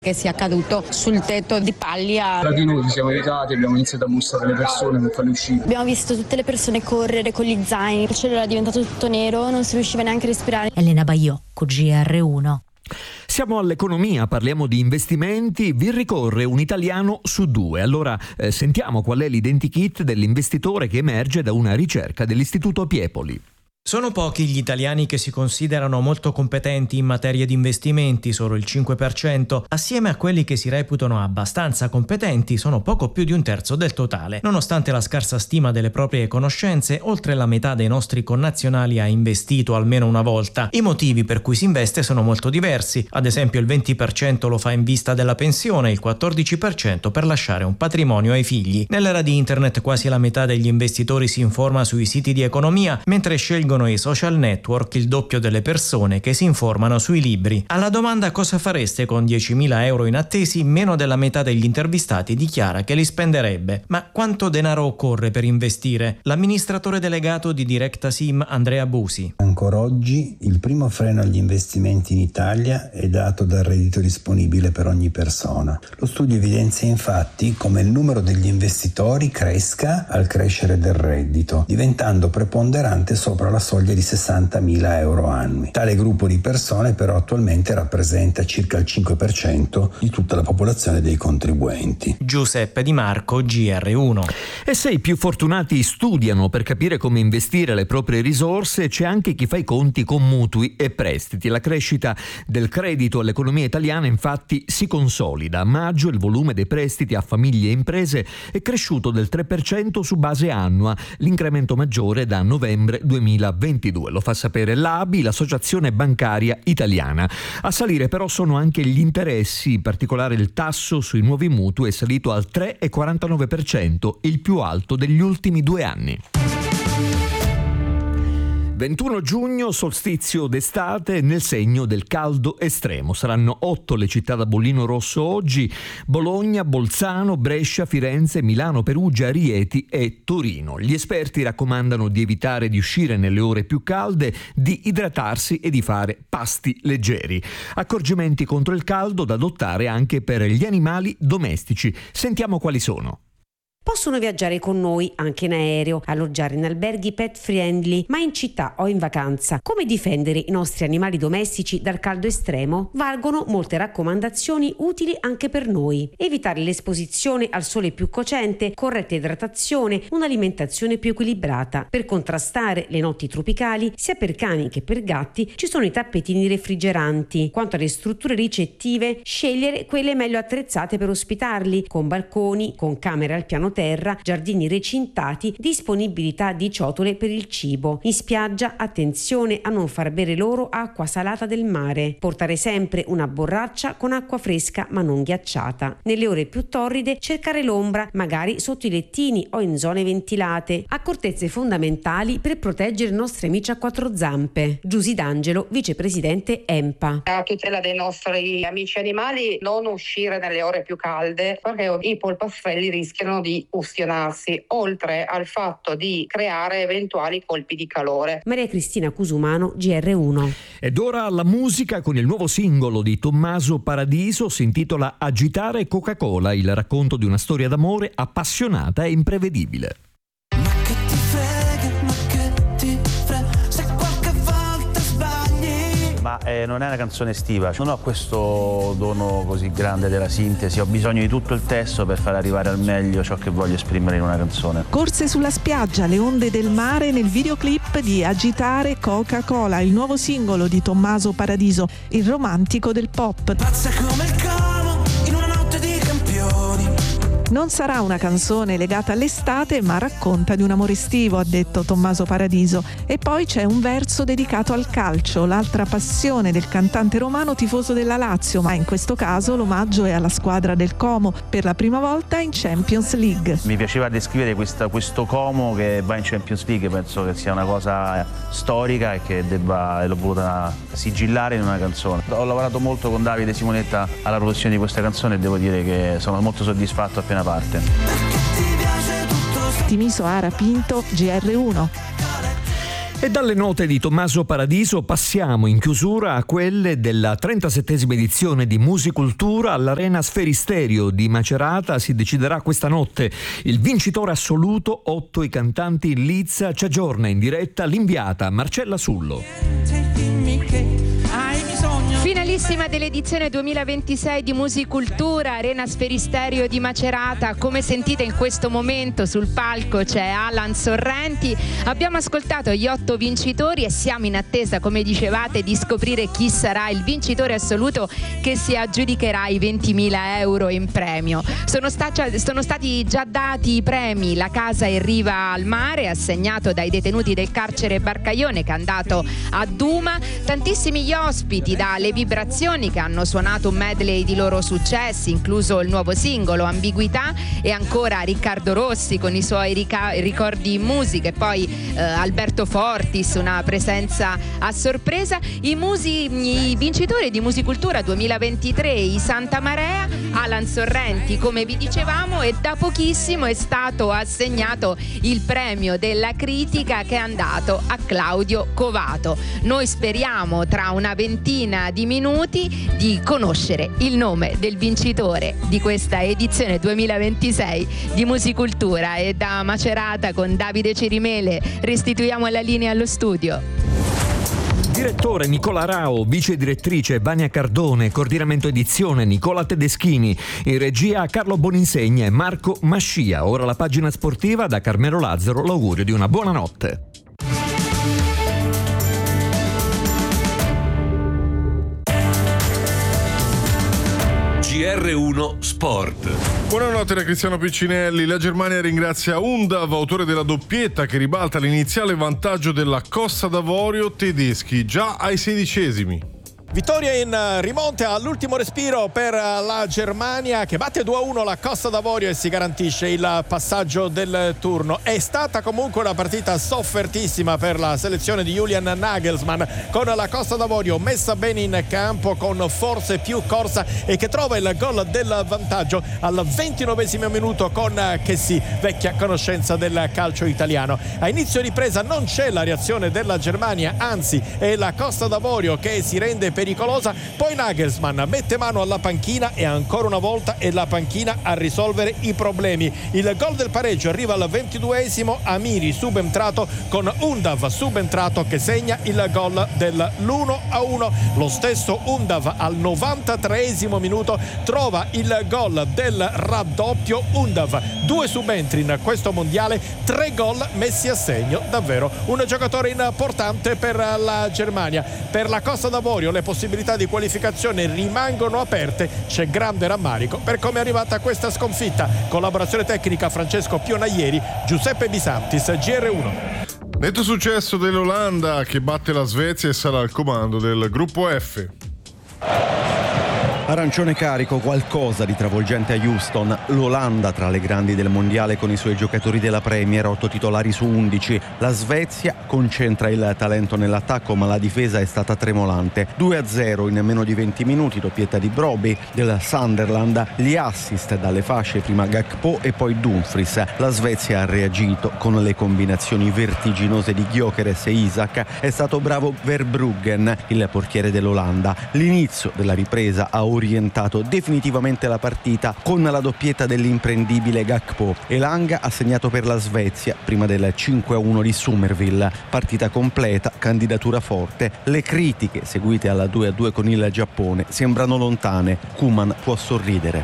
che sia caduto sul tetto di Paglia. Tra di noi ci siamo recati, abbiamo iniziato a bussare le persone per farle uscire. Abbiamo visto tutte le persone correre con gli zaini, il cielo era diventato tutto nero, non si riusciva neanche a respirare. Elena Baiocco, GR1. Siamo all'economia, parliamo di investimenti, vi ricorre un italiano su 2. Allora sentiamo qual è l'identikit dell'investitore che emerge da una ricerca dell'Istituto Piepoli. Sono pochi gli italiani che si considerano molto competenti in materia di investimenti, solo il 5%, assieme a quelli che si reputano abbastanza competenti sono poco più di un terzo del totale. Nonostante la scarsa stima delle proprie conoscenze, oltre la metà dei nostri connazionali ha investito almeno una volta. I motivi per cui si investe sono molto diversi, ad esempio il 20% lo fa in vista della pensione, il 14% per lasciare un patrimonio ai figli. Nell'era di internet quasi la metà degli investitori si informa sui siti di economia, mentre scelgono i social network il doppio delle persone che si informano sui libri. Alla domanda cosa fareste con 10.000 euro inattesi, meno della metà degli intervistati dichiara che li spenderebbe. Ma quanto denaro occorre per investire? L'amministratore delegato di Directa Sim, Andrea Busi. Ancora oggi il primo freno agli investimenti in Italia è dato dal reddito disponibile per ogni persona. Lo studio evidenzia infatti come il numero degli investitori cresca al crescere del reddito, diventando preponderante sopra la soglia di 60.000 euro annui. Tale gruppo di persone però attualmente rappresenta circa il 5% di tutta la popolazione dei contribuenti. Giuseppe Di Marco, GR1. E se i più fortunati studiano per capire come investire le proprie risorse, c'è anche chi fa i conti con mutui e prestiti. La crescita del credito all'economia italiana infatti si consolida. A maggio il volume dei prestiti a famiglie e imprese è cresciuto del 3% su base annua, l'incremento maggiore da novembre 2022. Lo fa sapere l'ABI, l'Associazione Bancaria Italiana. A salire però sono anche gli interessi, in particolare il tasso sui nuovi mutui è salito al 3,49%, il più alto degli ultimi 2 anni. 21 giugno, solstizio d'estate nel segno del caldo estremo. Saranno 8 le città da bollino rosso oggi: Bologna, Bolzano, Brescia, Firenze, Milano, Perugia, Rieti e Torino. Gli esperti raccomandano di evitare di uscire nelle ore più calde, di idratarsi e di fare pasti leggeri. Accorgimenti contro il caldo da adottare anche per gli animali domestici. Sentiamo quali sono. Possono viaggiare con noi anche in aereo, alloggiare in alberghi pet friendly, ma in città o in vacanza. Come difendere i nostri animali domestici dal caldo estremo? Valgono molte raccomandazioni utili anche per noi. Evitare l'esposizione al sole più cocente, corretta idratazione, un'alimentazione più equilibrata. Per contrastare le notti tropicali, sia per cani che per gatti, ci sono i tappetini refrigeranti. Quanto alle strutture ricettive, scegliere quelle meglio attrezzate per ospitarli, con balconi, con camere al piano terra, giardini recintati, disponibilità di ciotole per il cibo. In spiaggia, attenzione a non far bere loro acqua salata del mare. Portare sempre una borraccia con acqua fresca ma non ghiacciata. Nelle ore più torride, cercare l'ombra, magari sotto i lettini o in zone ventilate. Accortezze fondamentali per proteggere i nostri amici a 4 zampe. Giusy D'Angelo, vicepresidente EMPA. A tutela dei nostri amici animali, non uscire nelle ore più calde, perché i polpastrelli rischiano di ustionarsi, oltre al fatto di creare eventuali colpi di calore. Maria Cristina Cusumano, GR1. Ed ora la musica con il nuovo singolo di Tommaso Paradiso, si intitola Agitare Coca-Cola, il racconto di una storia d'amore appassionata e imprevedibile. Ma non è una canzone estiva, non ho questo dono così grande della sintesi, ho bisogno di tutto il testo per far arrivare al meglio ciò che voglio esprimere in una canzone. Corse sulla spiaggia, le onde del mare nel videoclip di Agitare Coca-Cola, il nuovo singolo di Tommaso Paradiso, il romantico del pop. Pazza come il Como in una notte di campioni. Non sarà una canzone legata all'estate, ma racconta di un amore estivo, ha detto Tommaso Paradiso. E poi c'è un verso dedicato al calcio, l'altra passione del cantante romano tifoso della Lazio, ma in questo caso l'omaggio è alla squadra del Como, per la prima volta in Champions League. Mi piaceva descrivere questo Como che va in Champions League, penso che sia una cosa storica e che l'ho voluta sigillare in una canzone. Ho lavorato molto con Davide Simonetta alla produzione di questa canzone e devo dire che sono molto soddisfatto appena parte. Timiso Ara Pinto, GR1. E dalle note di Tommaso Paradiso passiamo in chiusura a quelle della 37esima edizione di Musicultura all'Arena Sferisterio di Macerata. Si deciderà questa notte il vincitore assoluto. 8 i cantanti in lizza. Ci aggiorna in diretta l'inviata Marcella Sullo. Finalissima dell'edizione 2026 di Musicultura, Arena Sferisterio di Macerata. Come sentite in questo momento sul palco c'è Alan Sorrenti. Abbiamo ascoltato gli 8 vincitori e siamo in attesa, come dicevate, di scoprire chi sarà il vincitore assoluto che si aggiudicherà i 20.000 euro in premio. Sono stati già dati i premi: la casa in riva al mare, assegnato dai detenuti del carcere Barcaione, che è andato a Duma. Tantissimi gli ospiti, dalle vibrazioni, che hanno suonato un medley di loro successi, incluso il nuovo singolo Ambiguità, e ancora Riccardo Rossi con i suoi ricordi in musica, e poi Alberto Fortis, una presenza a sorpresa. I vincitori di Musicultura 2023, i Santa Marea, Alan Sorrenti, come vi dicevamo, e da pochissimo è stato assegnato il premio della critica, che è andato a Claudio Covato. Noi speriamo tra una ventina di minuti di conoscere il nome del vincitore di questa edizione 2026 di Musicultura, e da Macerata con Davide Cirimele restituiamo la linea allo studio. Direttore Nicola Rao, vice direttrice Vania Cardone, coordinamento edizione Nicola Tedeschini, in regia Carlo Boninsegna e Marco Mascia. Ora la pagina sportiva, da Carmelo Lazzaro l'augurio di una buona notte. GR1 Sport. Buonanotte da Cristiano Piccinelli. La Germania ringrazia Undav, autore della doppietta che ribalta l'iniziale vantaggio della Costa d'Avorio. Tedeschi già ai 16esimi. Vittoria in rimonta all'ultimo respiro per la Germania, che batte 2-1 la Costa d'Avorio e si garantisce il passaggio del turno. È stata comunque una partita soffertissima per la selezione di Julian Nagelsmann, con la Costa d'Avorio messa bene in campo, con forse più corsa, e che trova il gol del vantaggio al 29esimo minuto con Chessy, vecchia conoscenza del calcio italiano. A inizio ripresa non c'è la reazione della Germania, anzi è la Costa d'Avorio che si rende pericolosa. Poi Nagelsmann mette mano alla panchina e ancora una volta è la panchina a risolvere i problemi. Il gol del pareggio arriva al 22esimo, Amiri subentrato, con Undav subentrato, che segna il gol dell'1-1. Lo stesso Undav al 93esimo minuto trova il gol del raddoppio. Undav, 2 subentri in questo mondiale, 3 gol messi a segno, davvero un giocatore importante per la Germania. Per la Costa d'Avorio le possibilità di qualificazione rimangono aperte. C'è grande rammarico per come è arrivata questa sconfitta. Collaborazione tecnica Francesco Pionaieri, Giuseppe Bisantis, GR1. Netto successo dell'Olanda, che batte la Svezia e sarà al comando del gruppo F. Arancione carico, qualcosa di travolgente a Houston. L'Olanda tra le grandi del mondiale, con i suoi giocatori della Premier, 8 titolari su 11. La Svezia concentra il talento nell'attacco, ma la difesa è stata tremolante. 2-0 in meno di 20 minuti, doppietta di Brobbey del Sunderland, gli assist dalle fasce, prima Gakpo e poi Dumfries. La Svezia ha reagito con le combinazioni vertiginose di Gyökeres e Isak. È stato bravo Verbruggen, il portiere dell'Olanda. L'inizio della ripresa ha orientato definitivamente la partita con la doppietta dell'imprendibile Gakpo. Elanga ha segnato per la Svezia prima del 5-1 di Summerville. Partita completa, candidatura forte. Le critiche seguite alla 2-2 con il Giappone sembrano lontane. Koeman può sorridere.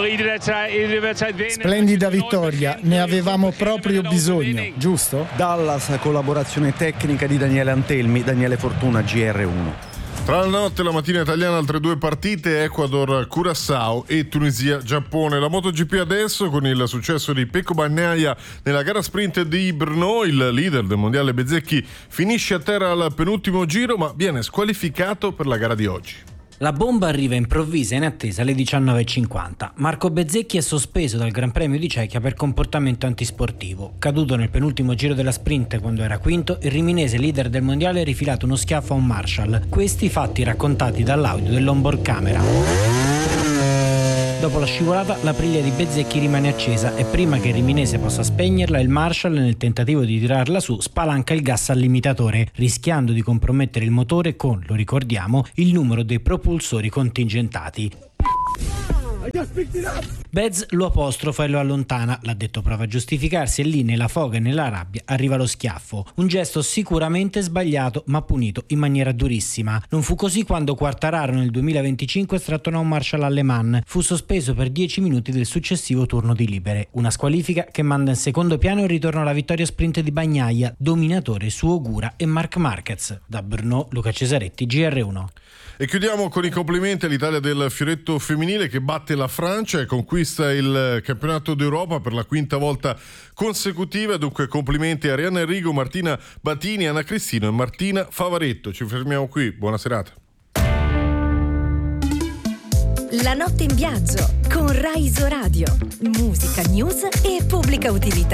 Splendida vittoria, ne avevamo proprio bisogno, giusto? Dallas, collaborazione tecnica di Daniele Antelmi, Daniele Fortuna, GR1. Tra la notte e la mattina italiana altre 2 partite: Ecuador-Curaçao e Tunisia-Giappone. La MotoGP adesso, con il successo di Pecco Bagnaia nella gara sprint di Brno. Il leader del mondiale Bezzecchi finisce a terra al penultimo giro, ma viene squalificato per la gara di oggi. La bomba arriva improvvisa in attesa alle 19.50. Marco Bezzecchi è sospeso dal Gran Premio di Cechia per comportamento antisportivo. Caduto nel penultimo giro della sprint quando era quinto, il riminese leader del mondiale ha rifilato uno schiaffo a un Marshall. Questi fatti raccontati dall'audio dell'onboard camera. Dopo la scivolata la briglia di Bezzecchi rimane accesa e prima che il riminese possa spegnerla, il Marshall, nel tentativo di tirarla su, spalanca il gas al limitatore, rischiando di compromettere il motore con, lo ricordiamo, il numero dei propulsori contingentati. Bez lo apostrofa e lo allontana, l'addetto prova a giustificarsi e lì nella foga e nella rabbia arriva lo schiaffo. Un gesto sicuramente sbagliato ma punito in maniera durissima. Non fu così quando Quartararo nel 2025 strattonò un Marshall alle Mans. Fu sospeso per 10 minuti del successivo turno di libere. Una squalifica che manda in secondo piano il ritorno alla vittoria sprint di Bagnaia, dominatore su Ogura e Marc Marquez. Da Brno, Luca Cesaretti, GR1. E chiudiamo con i complimenti all'Italia del fioretto femminile che batte la Francia e conquista il campionato d'Europa per la quinta volta consecutiva. Dunque complimenti a Arianna Enrico, Martina Batini, Anna Cristino e Martina Favaretto. Ci fermiamo qui, buona serata. La notte in viaggio con Rai Isoradio, musica, news e pubblica utilità.